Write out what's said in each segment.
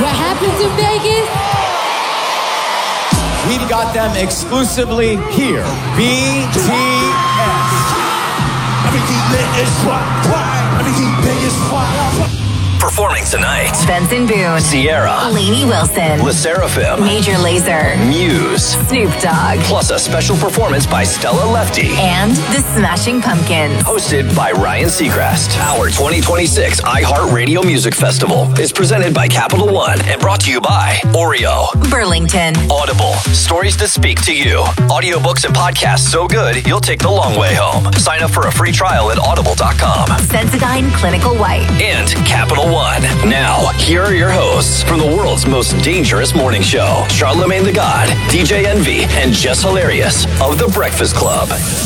What happens in Vegas? We've got them exclusively here. BTS. Everything lit is what? Everything big is what? Performing tonight, Benson Boone, Sierra, Lainey Wilson, Le Seraphim, Major Lazer, Muse, Snoop Dogg, plus a special performance by Stella Lefty. and the Smashing Pumpkins. Hosted by Ryan Seacrest. Our 2026 iHeartRadio Music Festival is presented by Capital One and brought to you by Oreo, Burlington, Audible, stories that speak to you. Audiobooks and podcasts so good, you'll take the long way home. Sign up for a free trial at audible.com. Sensodyne Clinical White. And Capital One. Now, here are your hosts from the world's most dangerous morning show, Charlamagne the God, DJ Envy, and Jess Hilarious of The Breakfast Club.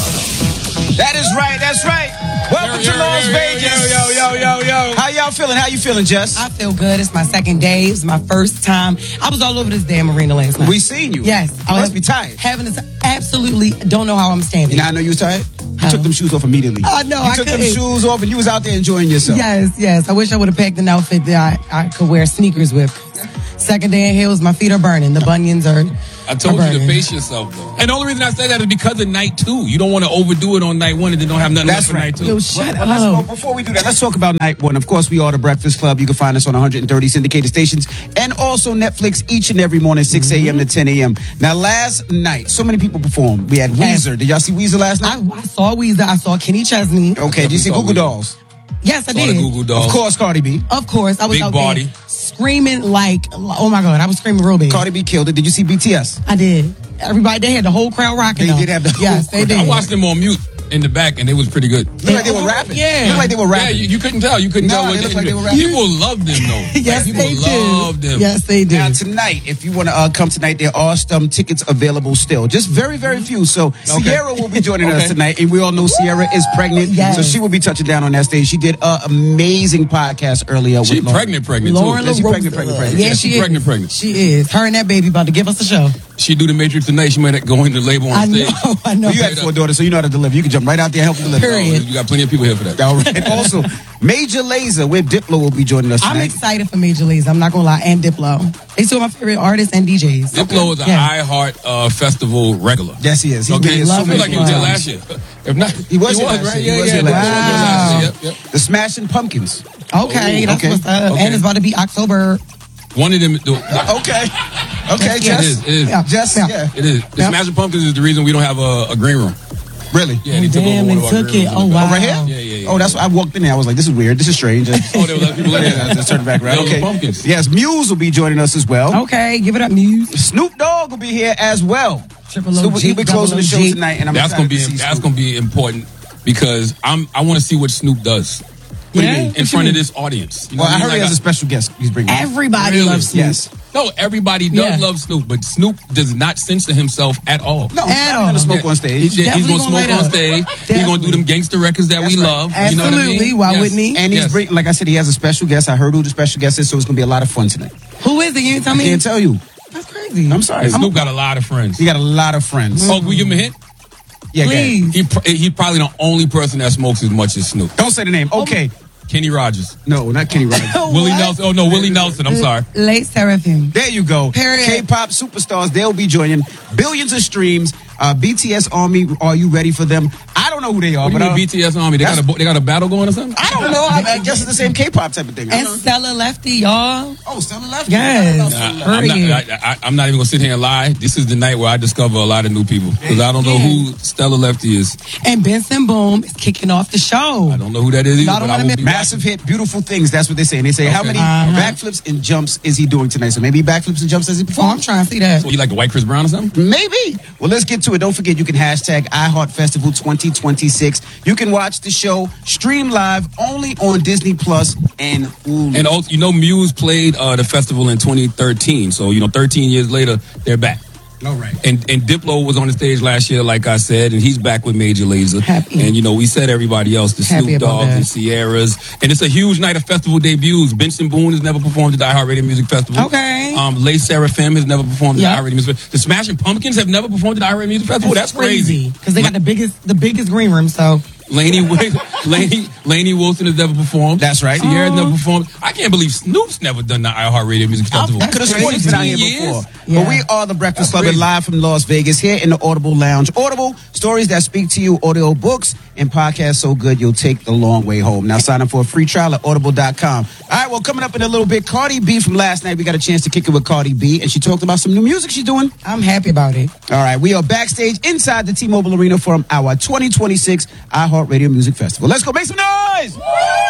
That is right. That's right. Welcome to Las Vegas. Yo. How y'all feeling? How you feeling, Jess? I feel good. It's my second day. It's my first time. I was all over this damn arena last night. We seen you. Yes. You must be tired. Absolutely don't know how I'm standing. I know you was tired? You took them shoes off immediately. Oh, no, You I took them couldn't. shoes off and you was out there enjoying yourself. Yes. I wish I would have packed an outfit that I could wear sneakers with. Second day in hills, my feet are burning. The bunions are I told you to burning. pace yourself, though. And the only reason I say that is because of night 2. You don't want to overdo it on night 1 and then don't have nothing That's left for right. night 2. Yo, shut Well, up. before we do that, let's talk about night 1. Of course, we are The Breakfast Club. You can find us on 130 syndicated stations and also Netflix each and every morning, 6 a.m. to 10 a.m. Now, last night, so many people performed. We had Weezer. Did y'all see Weezer last night? I saw Weezer. I saw Kenny Chesney. Okay, did you see saw Goo Goo Weezer. Dolls? Yes, I Saw the did. Goo Goo Dolls. Of course, Cardi B. Of course. I was Big out body. there screaming like, oh my God, I was screaming real big. Cardi B killed it. Did you see BTS? I did. Everybody, they had the whole crowd rocking. They though. did have the whole Yes, they crowd. did. I watched them on mute in the back, and it was pretty good. Looked like they were rapping. Yeah. Looked like they were Yeah, rapping. you couldn't tell. You couldn't No, tell. they looked like they were rapping. People love them, though. Yes, People they do. love them. Yes, they do. Now tonight, if you want to come tonight, there are some tickets available still. Just very, very few. So Sierra will be joining us tonight, and we all know Sierra is pregnant, Yes. so she will be touching down on that stage. She did an amazing podcast earlier. She with Lauren. pregnant, Lauren too. She LaRosa. pregnant. Yeah, Yeah, she she is. pregnant. She is. Her and that baby about to give us a show. She do the Matrix tonight. She might go into labor on stage. I know. Well, you had 4 daughters, so you know how to deliver. You can jump right out there and help deliver. Period. You got plenty of people here for that. All right. Also, Major Lazer with Diplo will be joining us I'm tonight. excited for Major Lazer. I'm not gonna lie, and Diplo. They two of my favorite artists and DJs. Diplo is an Yeah. iHeart Festival regular. Yes, he is. He's been Okay, here so so I feel many like he was here times. last year. If not, He was here last right? year. He Yeah, was yeah. here last Wow. year. Yep. The Smashing Pumpkins. Okay, that's okay. what's up. Okay. And it's about to be October. One of them. Okay. Okay, It Jess. is. It is. Yeah. Jess, Yeah. yeah. It is. The Yep. Smashing Pumpkins is the reason we don't have a green room. Really? Yeah, they took over Damn, one they of our took green it. rooms Oh, in the back. wow. Right here? Yeah. Oh, that's why I walked in there. I was like, this is weird. This is strange. Oh, there were other people in there. Just turn it back around. Those Okay. pumpkins. Yes, Muse will be joining us as well. Okay, give it up, Muse. Snoop Dogg will be here as well. Triple Snoop, OG, he'll be closing the show double OG. tonight, and I'm That's excited gonna be to see that's Snoop. gonna be important because I want to see what Snoop does. What do you Yeah? mean? What In you front of mean? this audience. You know Well, what I heard he Like has a special guest he's bringing. Everybody Really? loves Snoop. Yes. No, everybody does Yeah. love Snoop, but Snoop does not censor himself at all. No, he's At not going to all. smoke on stage. He's Definitely going to gonna smoke light on up. stage. He's going to Definitely. do them gangster records that That's we right. love. You know what I Absolutely. mean? Why Yes. wouldn't he? And he's Yes. bringing, like I said, he has a special guest. I heard who the special guest is, so it's going to be a lot of fun tonight. Who is it? You didn't tell I me? can't tell you. That's crazy. I'm sorry. Snoop got a lot of friends. He got a lot of friends. Oh, can we give him a hint? Yeah, go ahead. Please. He's probably the only person that smokes as much as Snoop. Don't say the name. Okay. Kenny Rogers. No, not Kenny Rogers. Willie Nelson. Oh, no, Willie Nelson. I'm sorry. Late Seraphim. There you go. Period. K-pop superstars, they'll be joining. Billions of streams. BTS Army, are you ready for them? I don't know who they are, What do but you mean BTS Army? They got a battle going or something? I don't know. I guess it's the same K-pop type of thing. I And don't know. Stella Lefty, y'all. Oh, Stella Lefty. Yes. I'm not even gonna sit here and lie. This is the night where I discover a lot of new people because I don't know who Stella Lefty is. And Benson Boom is kicking off the show. I don't know who that is either. Y'all don't But I wanna will be miss- Massive hit, beautiful things. That's what they say. And they say, how Okay. many backflips and jumps is he doing tonight? So maybe backflips and jumps as he Oh, performs? I'm trying to see that. So you like the white Chris Brown or something? Maybe. Well, let's get to it. Don't forget, you can hashtag iHeart Festival 2026. You can watch the show stream live only on Disney Plus and Hulu. And also, Muse played the festival in 2013. So 13 years later, they're back. All right. And Diplo was on the stage last year, like I said, and he's back with Major Lazer. Happy. And we said everybody else, the Happy Snoop about Dogs that. and Sierras. And it's a huge night of festival debuts. Benson Boone has never performed at the iHeartRadio Music Festival. Okay. Lay Seraphim has never performed at Yeah. the iHeartRadio Music Festival. The Smashing Pumpkins have never performed at the iHeartRadio Music Festival. That's crazy. Because they got the biggest green room, so. Lainey Wilson has never performed. That's right. Sierra's never performed. I can't believe Snoop's never done the iHeartRadio Music Festival. I could have sworn he's been out here 15 before. years? Yeah. But we are the Breakfast Club, crazy. live from Las Vegas, here in the Audible Lounge. Audible, stories that speak to you, audio books, and podcasts so good you'll take the long way home. Now sign up for a free trial at audible.com. All right, well, coming up in a little bit, Cardi B from last night. We got a chance to kick it with Cardi B, and she talked about some new music she's doing. I'm happy about it. All right, we are backstage inside the T-Mobile Arena for our 2026 iHeartRadio Music Festival. Let's go make some noise!